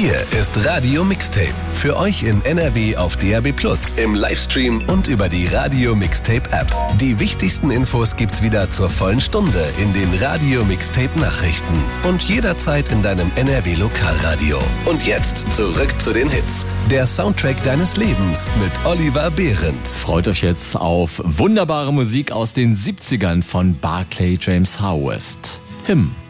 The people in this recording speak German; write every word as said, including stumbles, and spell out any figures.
Hier ist Radio Mixtape. Für euch in N R W auf D A B plus, im Livestream und über die Radio Mixtape App. Die wichtigsten Infos gibt's wieder zur vollen Stunde in den Radio Mixtape Nachrichten und jederzeit in deinem N R W Lokalradio. Und jetzt zurück zu den Hits. Der Soundtrack deines Lebens mit Oliver Behrendt. Freut euch jetzt auf wunderbare Musik aus den siebzigern von Barclay James Harvest. Him.